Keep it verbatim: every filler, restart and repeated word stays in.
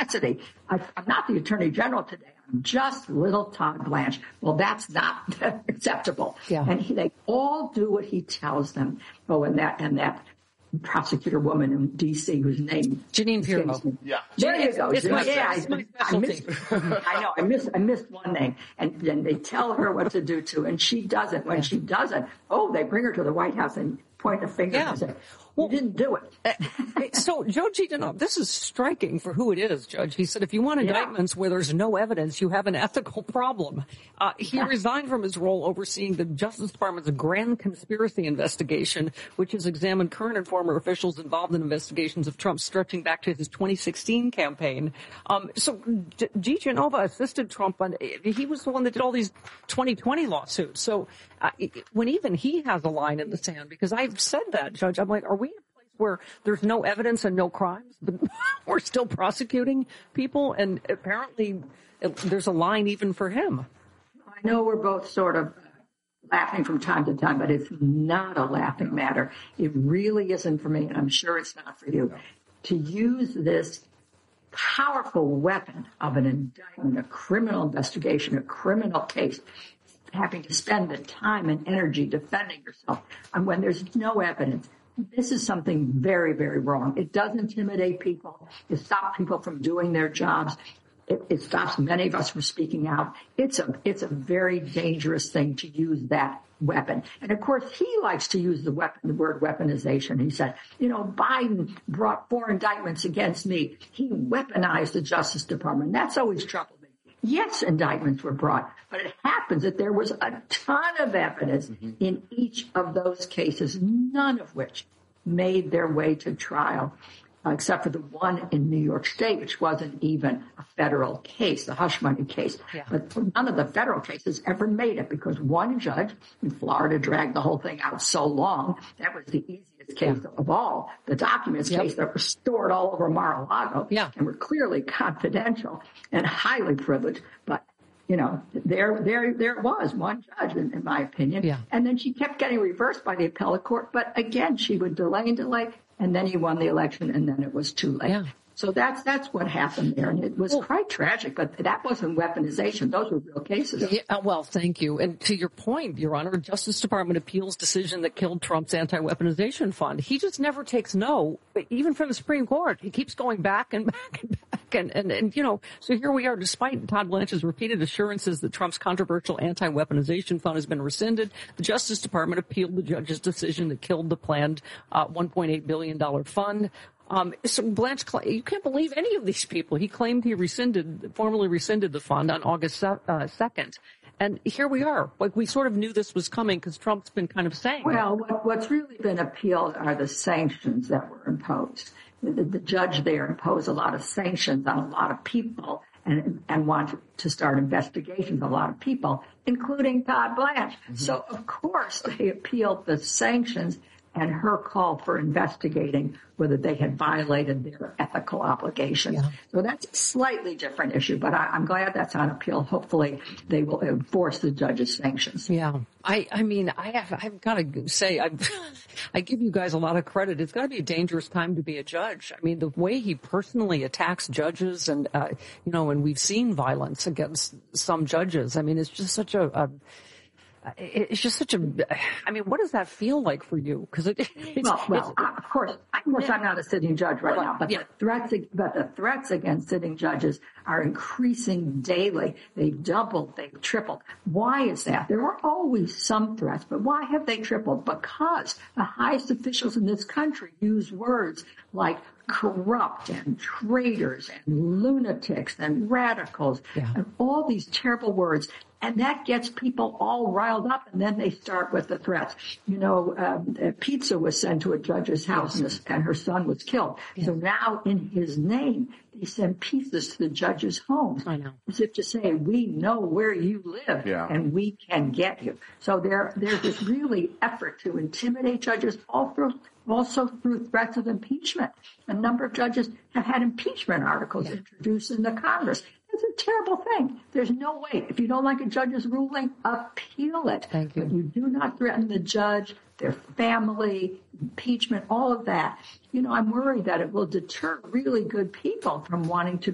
capacity. I, I'm not the Attorney General today. I'm just little Todd Blanche. Well, that's not acceptable. Yeah. And he, they all do what he tells them. Oh, and that and that prosecutor woman in D C whose name Jeanine Pirro. Yeah. There you go. It's my, yeah, it's my I, I, missed, I know. I missed. I missed one name, and then they tell her what to do to, and she doesn't. When yeah. she doesn't, oh, they bring her to the White House and point a finger yeah. and say, "You didn't do it." uh, so, Joe Giordano, this is striking for who it is, Judge. He said, if you want indictments yeah. where there's no evidence, you have an ethical problem. Uh, he yeah. resigned from his role overseeing the Justice Department's grand conspiracy investigation, which has examined current and former officials involved in investigations of Trump stretching back to his twenty sixteen campaign. Um, so, G. Genova assisted Trump on, he was the one that did all these twenty twenty lawsuits. So, uh, when even he has a line in the sand, because I've said that, Judge, I'm like, are we where there's no evidence and no crimes, but we're still prosecuting people, and apparently it, there's a line even for him. I know we're both sort of laughing from time to time, but it's not a laughing matter. It really isn't for me, and I'm sure it's not for you. To use this powerful weapon of an indictment, a criminal investigation, a criminal case, having to spend the time and energy defending yourself, and when there's no evidence, this is something very, very wrong. It does intimidate people. It stops people from doing their jobs. It, it stops many of us from speaking out. It's a, it's a very dangerous thing to use that weapon. And of course, he likes to use the weapon, the word weaponization. He said, you know, Biden brought four indictments against me. He weaponized the Justice Department. That's always troubled me. Yes, indictments were brought, but it happens that there was a ton of evidence mm-hmm. in each of those cases, none of which made their way to trial, uh, except for the one in New York State, which wasn't even a federal case, the hush money case. Yeah. But none of the federal cases ever made it because one judge in Florida dragged the whole thing out so long. That was the easiest case yeah. of all, the documents yep. case that were stored all over Mar-a-Lago yeah. and were clearly confidential and highly privileged. But, you know, there there, there was one judge, in, in my opinion. Yeah. And then she kept getting reversed by the appellate court. But again, she would delay and delay. And then he won the election, and then it was too late. Yeah. So that's that's what happened there, and it was well, quite tragic. But that wasn't weaponization; those were real cases. Yeah, well, thank you. And to your point, Your Honor, Justice Department appeals decision that killed Trump's anti-weaponization fund. He just never takes no, even from the Supreme Court. He keeps going back and back and back, and and, and you know. So here we are, despite Todd Blanche's repeated assurances that Trump's controversial anti-weaponization fund has been rescinded. The Justice Department appealed the judge's decision that killed the planned uh, one point eight billion dollars fund. Um, so Blanche, you can't believe any of these people. He claimed he rescinded, formally rescinded the fund on August uh, second. And here we are. Like, we sort of knew this was coming because Trump's been kind of saying Well, what, what's really been appealed are the sanctions that were imposed. The, the judge there imposed a lot of sanctions on a lot of people and, and wanted to start investigations on a lot of people, including Todd Blanche. Mm-hmm. So, of course, they appealed the sanctions and her call for investigating whether they had violated their ethical obligations. Yeah. So that's a slightly different issue, but I, I'm glad that's on appeal. Hopefully they will enforce the judge's sanctions. Yeah. I, I mean, I have, I've got to say, I, I give you guys a lot of credit. It's got to be a dangerous time to be a judge. I mean, the way he personally attacks judges and, uh, you know, and we've seen violence against some judges. I mean, it's just such a, a It's just such a, I mean, what does that feel like for you? Because it, it's, well, well it's, of course, of course, I'm not a sitting judge right now, but yeah. the threats, but the threats against sitting judges are increasing daily. They've doubled, they've tripled. Why is that? There were always some threats, but why have they tripled? Because the highest officials in this country use words like corrupt and traitors and lunatics and radicals yeah. and all these terrible words. And that gets people all riled up, and then they start with the threats. You know, um, a pizza was sent to a judge's house, and, and her son was killed. Yes. So now, in his name, they send pizzas to the judge's homes. I know. As if to say, we know where you live, yeah. and we can get you. So there, there's this really effort to intimidate judges all through, also through threats of impeachment. A number of judges have had impeachment articles yeah. introduced in the Congress. It's a terrible thing. There's no way. If you don't like a judge's ruling, appeal it. Thank you. But you do not threaten the judge, their family, impeachment, all of that. You know, I'm worried that it will deter really good people from wanting to